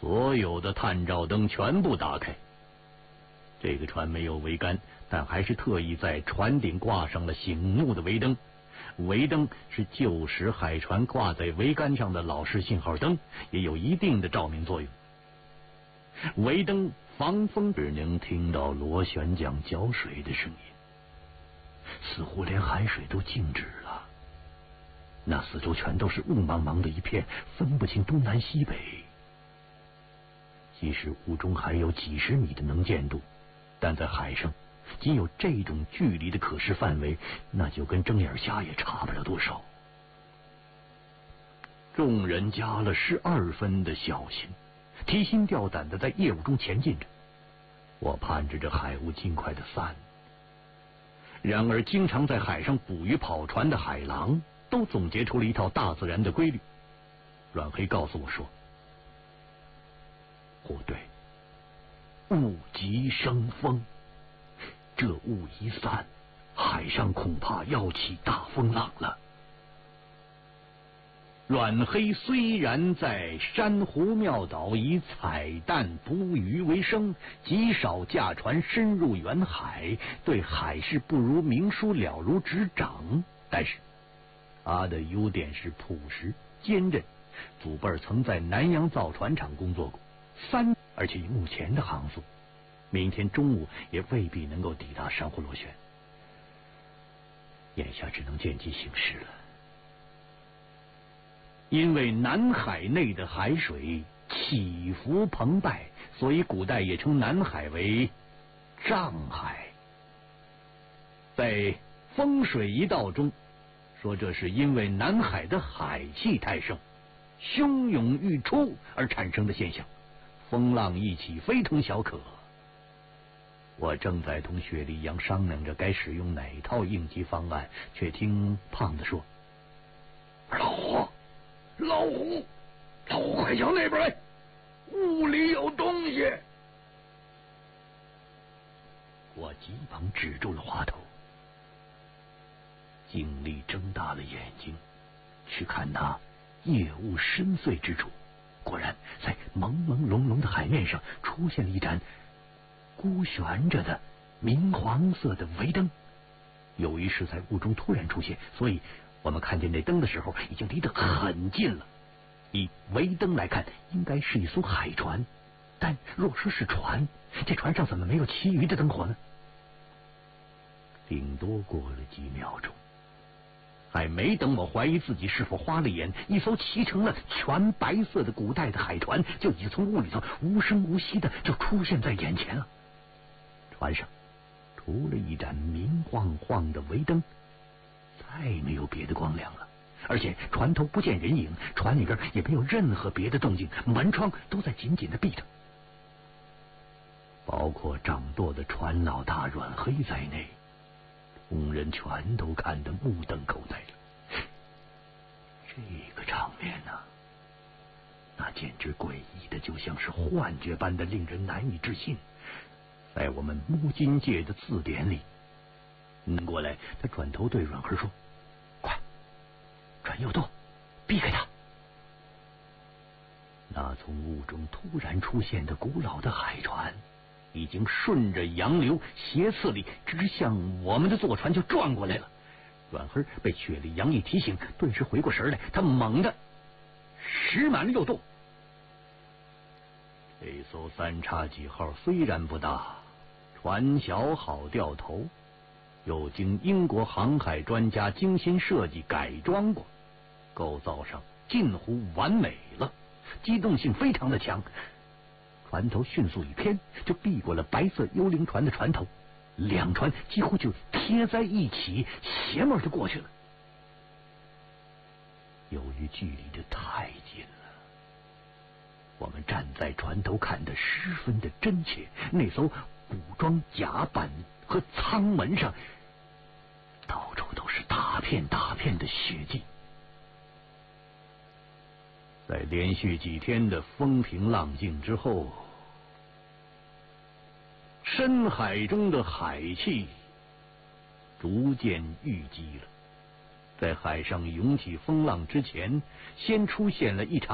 所有的探照灯全部打开。这个船没有桅杆，但还是特意在船顶挂上了醒目的桅灯。桅灯是旧时海船挂在桅杆上的老式信号灯，也有一定的照明作用。桅灯防风，只能听到螺旋桨搅水的声音，似乎连海水都静止了。那四周全都是雾茫茫的一片，分不清东南西北。即使雾中还有几十米的能见度，但在海上仅有这种距离的可视范围，那就跟睁眼瞎也差不了多少。众人加了12分的小心，提心吊胆的在夜雾中前进着。我盼着这海雾尽快的散。然而经常在海上捕鱼跑船的海狼都总结出了一套大自然的规律。阮黑告诉我说，不对，雾极生风，这雾一散，海上恐怕要起大风浪了。阮黑虽然在珊瑚庙岛以采蛋捕鱼为生，极少驾船深入远海，对海事不如明书了如指掌，但是他的优点是朴实坚韧。祖辈曾在南洋造船厂工作过而且以目前的航速，明天中午也未必能够抵达珊瑚螺旋。眼下只能见机行事了。因为南海内的海水起伏澎湃，所以古代也称南海为涨海。在风水一道中说，这是因为南海的海气太盛，汹涌欲出而产生的现象，风浪一起非同小可。我正在同雪莉杨商量着该使用哪套应急方案，却听胖子说：“老胡，快向那边来，屋里有东西！”我急忙止住了话头，尽力睁大了眼睛去看那夜雾深邃之处。果然在朦朦胧胧的海面上出现了一盏孤悬着的明黄色的桅灯。由于是在雾中突然出现，所以我们看见那灯的时候已经离得很近了。以桅灯来看，应该是一艘海船，但若说是船，这船上怎么没有其余的灯火呢？顶多过了几秒钟，还没等我怀疑自己是否花了眼，一艘漆成了全白色的古代的海船就已经从雾里头无声无息的就出现在眼前了。船上除了一盏明晃晃的桅灯，再没有别的光亮了。而且船头不见人影，船里边也没有任何别的动静，门窗都在紧紧的闭着。包括掌舵的船老大阮黑在内，众人全都看得目瞪口呆了。这个场面啊，那简直诡异的就像是幻觉般的令人难以置信。在我们摸金界的字典里，过来，他转头对阮黑说：“快，船右舵，避开他！”那从雾中突然出现的古老的海船，已经顺着洋流斜刺里直向我们的坐船就撞过来了。阮黑被雪莉杨一提醒，顿时回过神来，他猛地驶满了右舵。这艘3叉戟号虽然不大，船小好掉头，又经英国航海专家精心设计改装过，构造上近乎完美了，机动性非常的强。船头迅速一偏，就避过了白色幽灵船的船头，两船几乎就贴在一起，斜门就过去了。由于距离的太近了，我们站在船头看得十分的真切。那艘古装甲板和舱门上到处都是大片大片的血迹。在连续几天的风平浪静之后，深海中的海气逐渐郁积了。在海上涌起风浪之前，先出现了一场